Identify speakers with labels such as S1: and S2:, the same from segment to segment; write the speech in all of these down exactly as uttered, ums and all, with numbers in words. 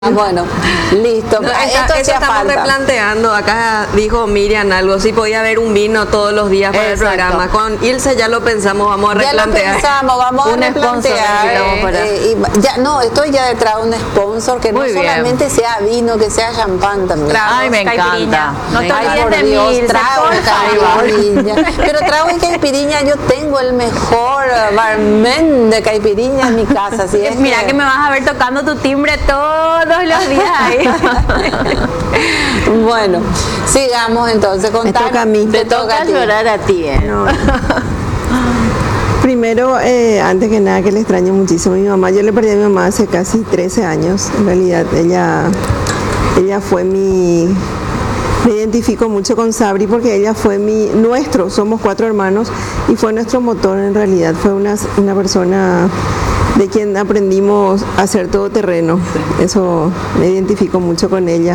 S1: Ah, bueno, listo.
S2: No,
S1: Ah,
S2: esta-
S1: esto
S2: eso
S1: hacía
S2: estamos
S1: falta.
S2: replanteando. Acá dijo Miriam algo, si podía haber un vino todos los días para
S3: Exacto.
S2: el programa. Con Ilse ya lo pensamos, vamos a
S1: Ya lo
S2: replantear.
S1: pensamos, vamos
S3: Un
S1: a
S3: sponsor
S1: replantear.
S3: necesitamos para-
S1: eh, y ya, no, estoy ya detrás de un sponsor que
S3: Muy
S1: no
S3: bien.
S1: solamente sea vino, que sea champán también.
S2: Claro.
S3: Ay, me
S2: Caipirinha.
S3: encanta. No te
S1: Ay,
S3: olvides
S1: por
S3: de
S1: Dios,
S3: mí, Ilse,
S1: trago
S3: por
S1: y
S3: favor.
S1: caipirinha. Pero trago y caipirinha, yo tengo el mejor barman de caipirinha en mi casa. Así es
S3: Mira que me vas a ver tocando tu timbre todos los días ahí.
S1: Bueno, sigamos entonces con
S4: Me toca a mí.
S1: Te
S3: Te toca
S1: a ti.
S3: llorar a ti, ¿eh?
S4: No. Primero, eh, antes que nada, que le extraño muchísimo a mi mamá. Yo le perdí a mi mamá hace casi trece años. En realidad, ella, ella fue mi... Me identifico mucho con Sabri porque ella fue mi... Nuestro, somos cuatro hermanos y fue nuestro motor en realidad. Fue una, una persona de quien aprendimos a hacer todo terreno. Eso me identifico mucho con ella.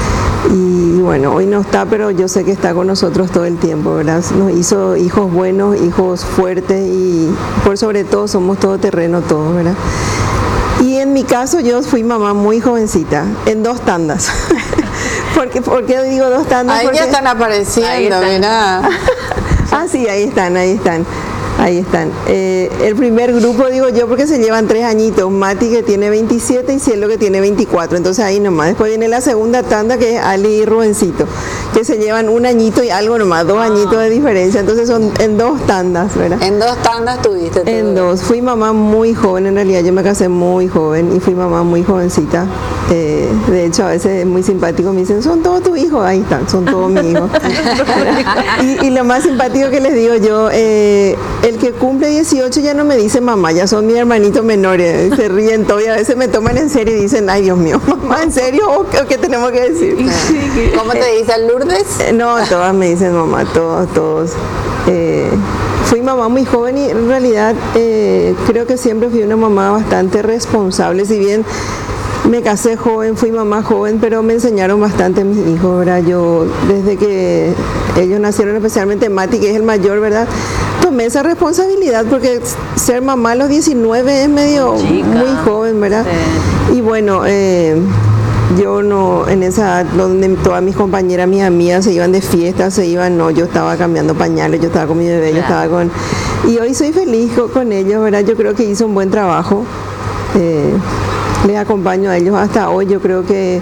S4: Y bueno, hoy no está, pero yo sé que está con nosotros todo el tiempo, ¿verdad? Nos hizo hijos buenos, hijos fuertes y por sobre todo somos todo terreno todos, ¿verdad? Y en mi caso yo fui mamá muy jovencita, en dos tandas. ¿Por qué, por qué digo dos tandas?
S1: Ahí
S4: Porque...
S1: ya están apareciendo,
S3: Ahí están.
S1: mira.
S4: Ah, sí, ahí están, ahí están. Ahí están. Eh, el primer grupo, digo yo, porque se llevan tres añitos. Mati, que tiene veintisiete, y Cielo, que tiene veinticuatro. Entonces ahí nomás. Después viene la segunda tanda, que es Ali y Rubencito, que se llevan un añito y algo nomás, dos añitos de diferencia. Entonces son en dos tandas, ¿verdad?
S1: En dos tandas tuviste. tú.
S4: En dos. Fui mamá muy joven, en realidad yo me casé muy joven y fui mamá muy jovencita. Eh, de hecho, a veces es muy simpático, me dicen, son todos tus hijos. Ahí están, son todos mis hijos. y, y lo más simpático que les digo yo, eh, el que cumple dieciocho ya no me dice mamá, ya son mis hermanitos menores. Se ríen todo y a veces me toman en serio y dicen, ay Dios mío, mamá, ¿en serio? ¿O qué, o qué tenemos que decir?
S1: ¿Cómo te dicen, Lourdes?
S4: Eh, No, todas me dicen mamá, todos, todos. Eh, fui mamá muy joven y en realidad eh, creo que siempre fui una mamá bastante responsable, si bien me casé joven, fui mamá joven, pero me enseñaron bastante mis hijos, ¿verdad? Yo desde que ellos nacieron, especialmente Mati, que es el mayor, ¿verdad? Tomé esa responsabilidad porque ser mamá a los diecinueve es medio
S3: Chica.
S4: muy joven, ¿verdad?
S3: Sí.
S4: Y bueno, eh, yo no, en esa edad donde todas mis compañeras, mis amigas se iban de fiesta, se iban, no, yo estaba cambiando pañales, yo estaba con mi bebé, yo
S3: Claro.
S4: estaba con... Y hoy soy feliz co- con ellos, ¿verdad? Yo creo que hice un buen trabajo. Eh, les acompaño a ellos hasta hoy. Yo creo que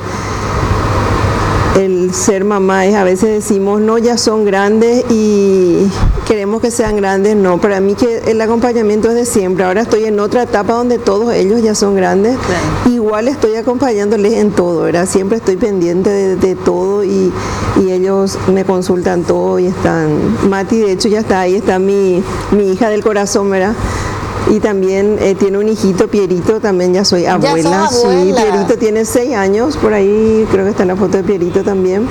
S4: el ser mamá es, a veces decimos, no, ya son grandes y queremos que sean grandes. No, para mí que el acompañamiento es de siempre. Ahora estoy en otra etapa donde todos ellos ya son grandes.
S3: Claro.
S4: Igual estoy acompañándoles en todo, ¿verdad? Siempre estoy pendiente de, de todo y, y ellos me consultan todo y están... Mati, de hecho, ya está ahí, está mi, mi hija del corazón, ¿verdad? Y también eh, tiene un hijito, Pierito, también ya soy abuela.
S1: sos abuela.
S4: Sí, Pierito tiene seis años, por ahí creo que está la foto de Pierito también.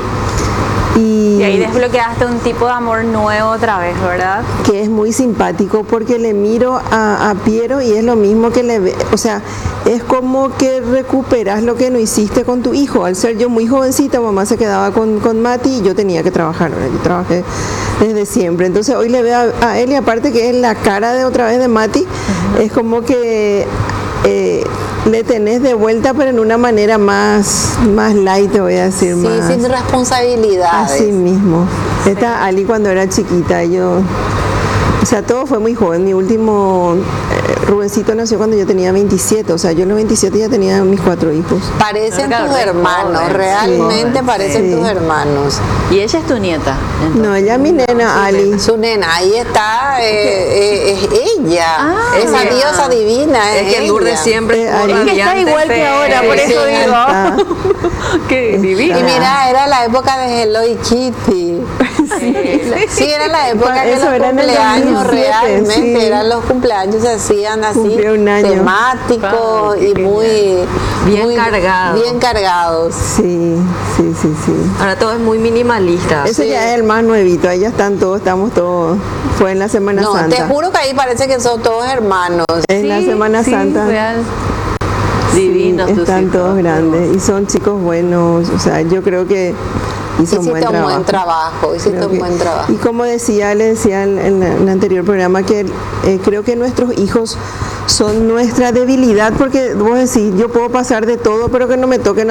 S4: Y,
S3: Y ahí desbloqueaste un tipo de amor nuevo otra vez, ¿verdad?
S4: que es muy simpático porque le miro a, a Piero y es lo mismo que le ve, o sea, es como que recuperas lo que no hiciste con tu hijo. Al ser yo muy jovencita, mamá se quedaba con, con Mati y yo tenía que trabajar, ¿verdad? Yo trabajé desde siempre. Entonces hoy le veo a, a él y aparte que es la cara de otra vez de Mati, es como que eh, le tenés de vuelta pero en una manera más, más light, te voy a decir,
S1: Sí,
S4: más...
S1: sin responsabilidades.
S4: Así mismo. Esta Ali cuando era chiquita, yo, o sea, todo fue muy joven. Mi último eh, Rubencito nació cuando yo tenía veintisiete, o sea, yo en los veintisiete ya tenía mis cuatro hijos.
S1: Parecen
S3: Claro,
S1: tus
S3: re
S1: hermanos,
S3: joven,
S1: realmente
S4: sí.
S1: parecen
S4: Sí.
S1: tus hermanos.
S3: Y ella es tu nieta. entonces.
S4: No, ella es mi nena, Ali.
S1: Su nena, ahí está, eh, eh, es ella,
S3: Ah,
S1: esa
S3: mira.
S1: diosa divina.
S2: Es que
S1: ella.
S2: Lourdes siempre
S4: Eh,
S2: como
S4: Ari.
S3: Es que está
S2: radiante,
S3: igual que
S2: fe-
S3: ahora, por
S1: Sí,
S3: eso
S1: sí,
S3: digo.
S4: está.
S3: Qué divina.
S1: Y mira, era la época de Hello Kitty. Sí, era la época que
S4: Eso
S1: los
S4: era en el
S1: cumpleaños
S4: dos mil siete,
S1: realmente,
S4: sí.
S1: eran los cumpleaños se hacían así
S4: Cumplió un año.
S1: temáticos
S3: Ay,
S1: y
S3: qué
S1: muy
S2: Bien
S1: muy
S2: cargados.
S1: bien cargados.
S4: Sí, sí, sí, sí.
S2: Ahora todo es muy minimalista.
S4: Ese
S1: Sí.
S4: ya es el más nuevito, ahí ya están todos, estamos todos. Fue en la Semana
S1: No,
S4: Santa.
S1: te juro que ahí parece que son todos hermanos.
S4: En la
S3: Sí,
S4: Semana
S3: sí,
S4: Santa.
S3: real.
S4: Sí,
S3: Divinos tus
S4: están
S3: hijos,
S4: todos
S3: qué
S4: grandes y son chicos buenos, o sea, yo creo que hizo un
S1: Hiciste
S4: buen
S1: un
S4: trabajo.
S1: buen trabajo, hiciste
S4: Creo
S1: un
S4: que-
S1: buen trabajo.
S4: Y como decía, le decía en, en el anterior programa, que eh, creo que nuestros hijos son nuestra debilidad, porque vos decís, yo puedo pasar de todo, pero que no me toquen